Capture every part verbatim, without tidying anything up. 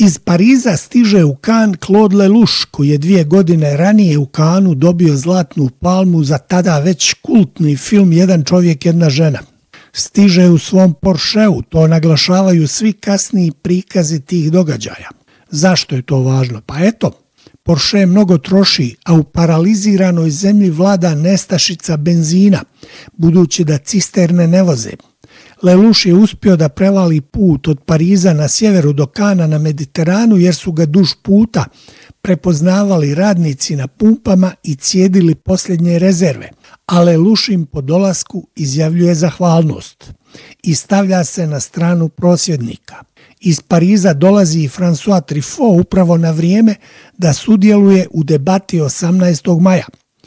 Iz Pariza stiže u Cannes Claude Lelouch, koji je dvije godine ranije u Cannesu dobio zlatnu palmu za tada već kultni film Jedan čovjek, jedna žena. Stiže u svom Porscheu, to naglašavaju svi kasniji prikazi tih događaja. Zašto je to važno? Pa eto, Porsche mnogo troši, a u paraliziranoj zemlji vlada nestašica benzina, budući da cisterne ne voze. Lelouch je uspio da prevali put od Pariza na sjeveru do Canesa na Mediteranu jer su ga duž puta prepoznavali radnici na pumpama i cijedili posljednje rezerve, a Lelouch im po dolasku izjavljuje zahvalnost i stavlja se na stranu prosvjednika. Iz Pariza dolazi i François Truffaut upravo na vrijeme da sudjeluje u debati osamnaestog maja.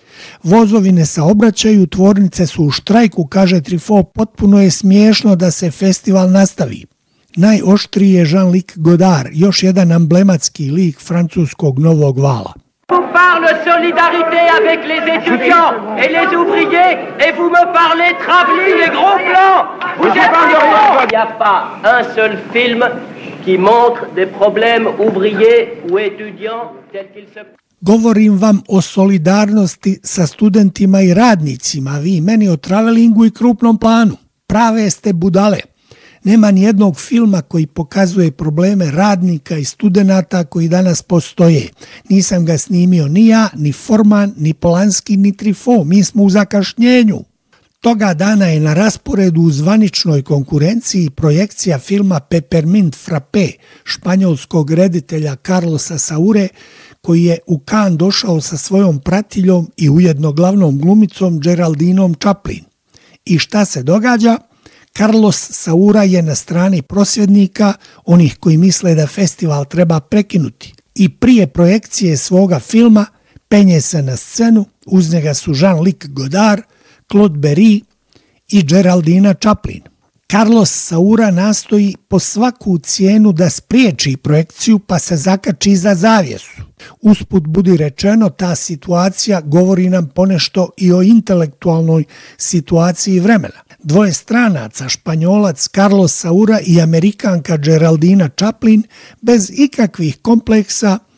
Vozovi ne saobraćaju, tvornice su u štrajku, kaže Truffaut, potpuno je smiješno da se festival nastavi. Najoštriji je Jean-Luc Godard, još jedan emblematski lik francuskog novog vala. Vous parle solidarité avec les étudiants et les ouvriers et vous me parlez travelling et gros plans. Vous êtes Il n'y a pas un seul film qui montre des problèmes ouvriers ou étudiants tels qu'ils se... Govorim vam o solidarnosti sa studentima i radnicima, a vi meni o travelingu i krupnom planu. Prave ste budale. Nema nijednog filma koji pokazuje probleme radnika i studenata koji danas postoje. Nisam ga snimio ni ja, ni Forman, ni Polanski, ni Truffaut. Mi smo u zakašnjenju. Toga dana je na rasporedu u zvaničnoj konkurenciji projekcija filma Peppermint Frappé španjolskog reditelja Carlosa Saure, koji je u Cannes došao sa svojom pratiljom i ujedno glavnom glumicom Geraldinom Chaplin. I šta se događa? Carlos Saura je na strani prosvjednika, onih koji misle da festival treba prekinuti. I prije projekcije svoga filma penje se na scenu, uz njega su Jean-Luc Godard, Claude Berry i Geraldina Chaplin. Carlos Saura nastoji po svaku cijenu da spriječi projekciju pa se zakači za zavjesu. Usput budi rečeno, ta situacija govori nam ponešto i o intelektualnoj situaciji vremena. Dvoje stranaca, Španjolac Carlos Saura i Amerikanka Geraldina Chaplin, bez ikakvih kompleksa